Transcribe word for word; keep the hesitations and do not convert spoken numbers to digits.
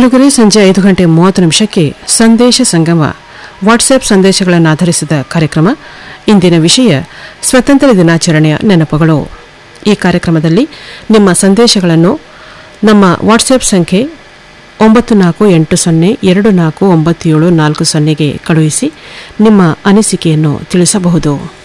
ಕೇಳುಗರೆ, ಸಂಜೆ ಐದು ಗಂಟೆ ಮೂವತ್ತು ನಿಮಿಷಕ್ಕೆ ಸಂದೇಶ ಸಂಗಮ ವಾಟ್ಸ್ಆಪ್ ಸಂದೇಶಗಳನ್ನು ಆಧರಿಸಿದ ಕಾರ್ಯಕ್ರಮ. ಇಂದಿನ ವಿಷಯ ಸ್ವಾತಂತ್ರ್ಯ ದಿನಾಚರಣೆಯ ನೆನಪುಗಳು. ಈ ಕಾರ್ಯಕ್ರಮದಲ್ಲಿ ನಿಮ್ಮ ಸಂದೇಶಗಳನ್ನು ನಮ್ಮ ವಾಟ್ಸ್ಆಪ್ ಸಂಖ್ಯೆ ಒಂಬತ್ತು ನಾಲ್ಕು ಎಂಟು ಸೊನ್ನೆ ಎರಡು ನಾಲ್ಕು ಒಂಬತ್ತು ಏಳು ನಾಲ್ಕು ಸೊನ್ನೆಗೆ ಕಳುಹಿಸಿ ನಿಮ್ಮ ಅನಿಸಿಕೆಯನ್ನು ತಿಳಿಸಬಹುದು.